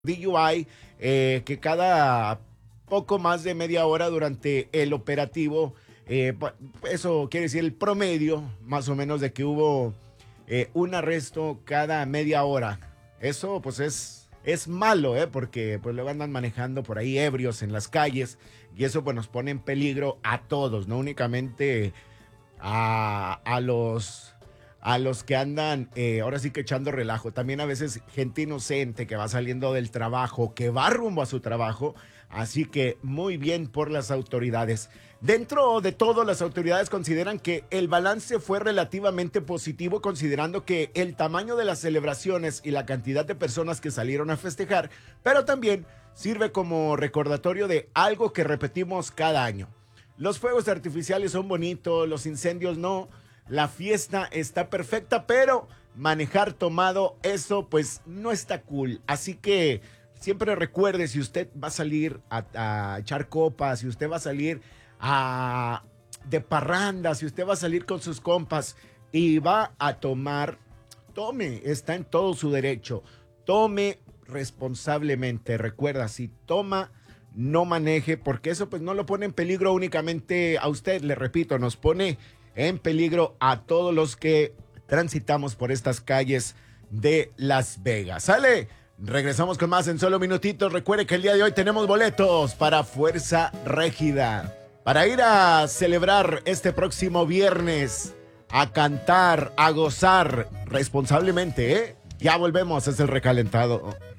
DUI, que cada poco más de media hora durante el operativo, eso quiere decir el promedio más o menos de que hubo un arresto cada media hora. Eso pues es malo, porque pues luego andan manejando por ahí ebrios en las calles y eso pues nos pone en peligro a todos, no únicamente a los que andan ahora sí que echando relajo. También a veces gente inocente que va saliendo del trabajo, que va rumbo a su trabajo. Así que muy bien por las autoridades. Dentro de todo, las autoridades consideran que el balance fue relativamente positivo, considerando que el tamaño de las celebraciones y la cantidad de personas que salieron a festejar, pero también sirve como recordatorio de algo que repetimos cada año. Los fuegos artificiales son bonitos, los incendios no. La fiesta está perfecta, pero manejar tomado, eso pues no está cool. Así que siempre recuerde, si usted va a salir a echar copas, si usted va a salir de parranda, si usted va a salir con sus compas y va a tomar, tome, está en todo su derecho. Tome responsablemente. Recuerda, si toma, no maneje, porque eso pues no lo pone en peligro únicamente a usted, le repito, nos pone en peligro a todos los que transitamos por estas calles de Las Vegas. ¿Sale? Regresamos con más en solo minutitos. Recuerde que el día de hoy tenemos boletos para Fuerza Régida, para ir a celebrar este próximo viernes, a cantar, a gozar responsablemente, ¿eh? Ya volvemos, es el recalentado.